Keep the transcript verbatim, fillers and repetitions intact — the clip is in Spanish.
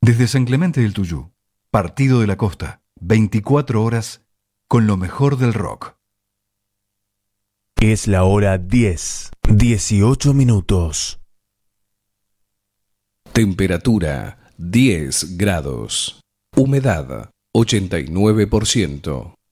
Desde San Clemente del Tuyú, Partido de la Costa, veinticuatro horas con lo mejor del rock. Es la hora diez, dieciocho minutos. Temperatura diez grados. Humedad ochenta y nueve por ciento.